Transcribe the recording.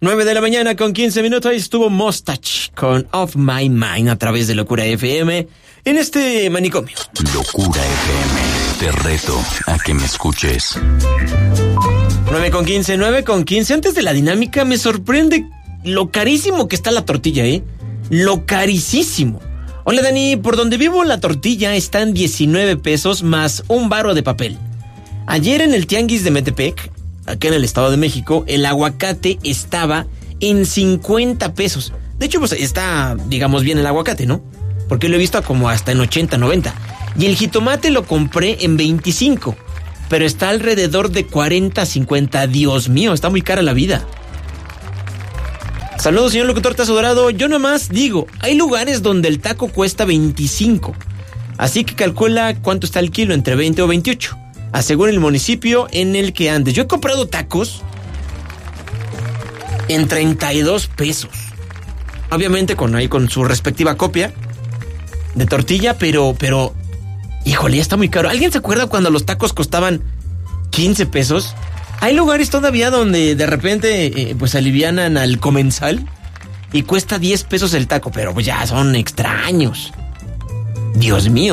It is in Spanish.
9 de la mañana con 15 minutos. Ahí estuvo Mustache con Off My Mind a través de Locura FM en este manicomio. Locura FM, te reto a que me escuches. 9 con 15. Antes de la dinámica, me sorprende lo carísimo que está la tortilla, ¿eh? Lo carísimo. Hola, Dani, por donde vivo la tortilla está en 19 pesos más un varo de papel. Ayer en el tianguis de Metepec, acá en el Estado de México, el aguacate estaba en 50 pesos. De hecho, pues está, digamos, bien el aguacate, ¿no? Porque lo he visto como hasta en 80, 90. Y el jitomate lo compré en 25, pero está alrededor de 40, 50. Dios mío, está muy cara la vida. Saludos, señor locutor Tazo Dorado. Yo nomás digo, hay lugares donde el taco cuesta 25. Así que calcula cuánto está el kilo, entre 20 o 28. Según el municipio en el que andes. Yo he comprado tacos en 32 pesos. Obviamente con su respectiva copia de tortilla, pero, híjole, ya está muy caro. ¿Alguien se acuerda cuando los tacos costaban 15 pesos? Hay lugares todavía donde de repente pues alivianan al comensal y cuesta 10 pesos el taco, pero pues ya son extraños. Dios mío.